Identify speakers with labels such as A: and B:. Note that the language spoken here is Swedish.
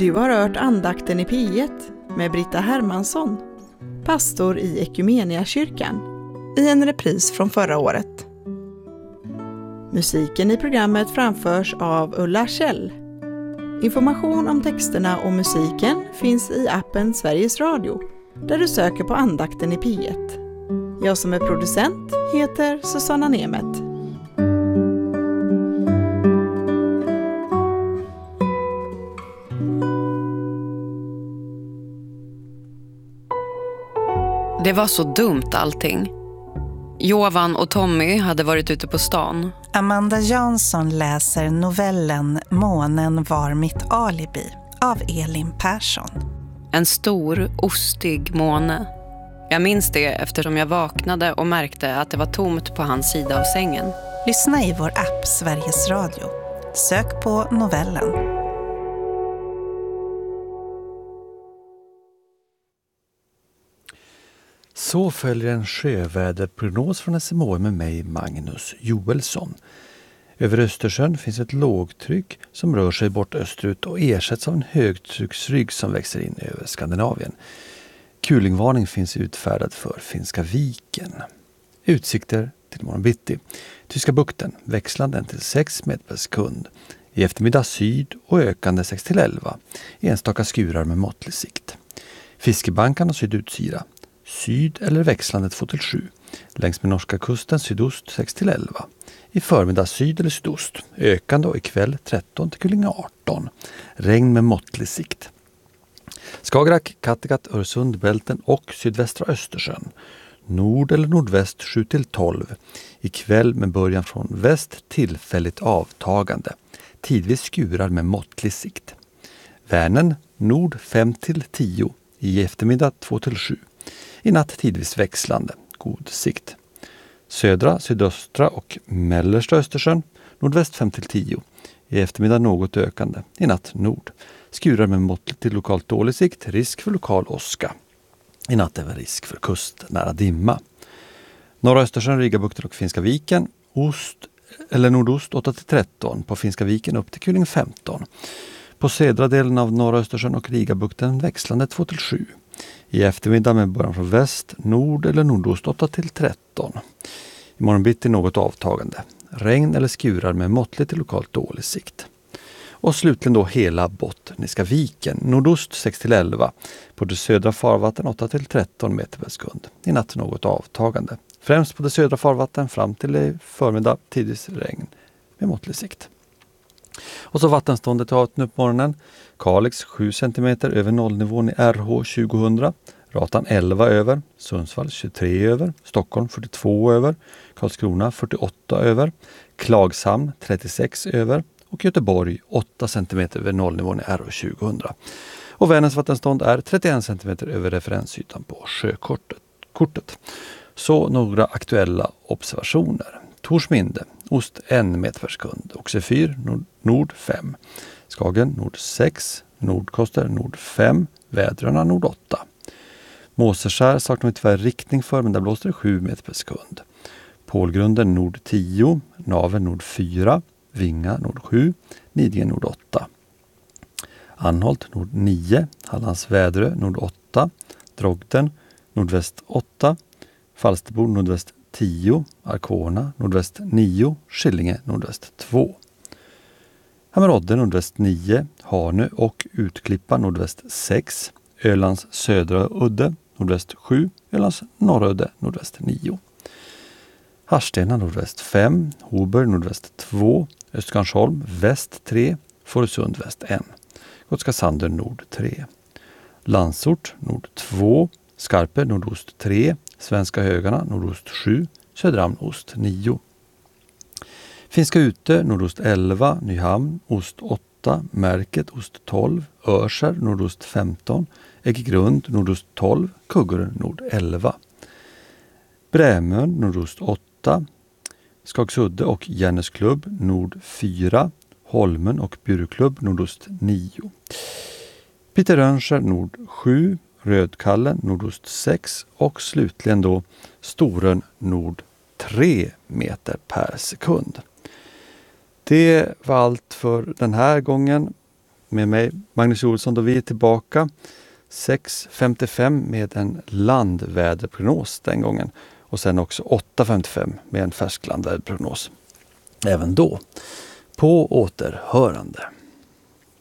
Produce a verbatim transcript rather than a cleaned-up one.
A: Du har hört andakten i P ett med Britta Hermansson, pastor i Ekumeniakyrkan, i en repris från förra året. Musiken i programmet framförs av Ulla Kjell. Information om texterna och musiken finns i appen Sveriges Radio, där du söker på andakten i P ett. Jag som är producent heter Susanna Nemet.
B: Det var så dumt allting. Jovan och Tommy hade varit ute på stan.
C: Amanda Jansson läser novellen Månen var mitt alibi av Elin Persson.
B: En stor, ostig måne. Jag minns det eftersom jag vaknade och märkte att det var tomt på hans sida av sängen.
C: Lyssna i vår app Sveriges Radio. Sök på novellen.
D: Så följer en sjöväderprognos från S M H I med mig, Magnus Joelsson. Över Östersjön finns ett lågtryck som rör sig bort österut och ersätts av en högtrycksrygg som växer in över Skandinavien. Kulingvarning finns utfärdad för Finska viken. Utsikter till morgon bitti. Tyska bukten växlande en till sex meter per sekund. I eftermiddag syd och ökande sex till elva. Enstaka skurar med måttlig sikt. Fiskebankan och sydutsida. Syd eller växlande två till sju. Längs med norska kusten sydost sex till elva. I förmiddag syd eller sydost. Ökande och ikväll tretton till Kullinge arton. Regn med måttlig sikt. Skagerrak, Kattegatt, Öresund, Bälten och sydvästra Östersjön. Nord eller nordväst sju till tolv. Ikväll med början från väst tillfälligt avtagande. Tidvis skurar med måttlig sikt. Värnen nord fem till tio. I eftermiddag två till sju. I natt tidvis växlande, god sikt. Södra, sydöstra och mellersta Östersjön, nordväst fem till tio. I eftermiddag något ökande, i natt nord. Skurar med måttligt till lokalt dålig sikt, risk för lokal åska. I natt även risk för kust nära dimma. Norra Östersjön, Rigabukten och Finska viken, ost eller nordost åtta till tretton. På Finska viken upp till Kuling femton. På södra delen av norra Östersjön och Rigabukten växlande två till sju. I eftermiddag med början från väst, nord eller nordost åtta till tretton. Imorgon bitti något avtagande. Regn eller skurar med måttligt till lokalt dålig sikt. Och slutligen då hela Bottniska viken. Nordost sex till elva. På det södra farvatten åtta till tretton meter per sekund. I natt något avtagande. Främst på det södra farvatten fram till förmiddag tidvis regn med måttlig sikt. Och så vattenståndet i havet nu på morgonen. Kalix sju centimeter över nollnivån i R H tjugohundra. Ratan elva över. Sundsvall tjugotre över. Stockholm fyrtiotvå över. Karlskrona fyrtioåtta över. Klagshamn trettiosex över. Och Göteborg åtta centimeter över nollnivån i R H tjugohundra. Och Vänerns vattenstånd är trettioen centimeter över referensytan på sjökortet. Så några aktuella observationer. Torsminde, ost en meter per sekund. Oxefyr, nord, nord fem. Skagen, nord sex. Nordkoster, nord fem. Vädrarna, nord åtta. Måseskär saknar vi tyvärr riktning för, men där blåser det sju meter per sekund. Pålgrunden, nord tio. Naven, nord fyra. Vinga, nord sju. Nidingen, nord åtta. Anholt, nord nio. Hallands Väderö, nord åtta. Drogden, nordväst åtta. Falsterbo, nordväst tio. Arkona, nordväst nio. Skillinge, nordväst två. Hammerodde, nordväst nio. Hanö och Utklippa, nordväst sex. Ölands södra udde, nordväst sju. Ölands norra udde, nordväst nio. Harstena, nordväst fem. Hober, nordväst två. Östgansholm, väst tre. Fårösund, väst ett. Gotska Sander, nord tre. Landsort, nord två. Skarpe, nordost tre. Svenska Högarna, nordost sju. Söderhamn, ost nio. Finska Ute, nordost elva. Nyhamn, ost åtta. Märket, ost tolv. Örskär, nordost femton. Äggegrund, nordost tolv. Kuggur, nord elva. Brämön, nordost åtta. Skagsudde och Järnesklubb, nord fyra. Holmen och Bjurklubb, nordost nio. Pitterönskär, nord sju. Rödkallen, nordost sex. Och slutligen då Storön, nord tre meter per sekund. Det var allt för den här gången. med mig, Magnus Olsson, då vi är tillbaka sex femtiofem med en landväderprognos den gången. Och sen också åtta femtiofem med en färsk landväderprognos. Även då. På återhörande.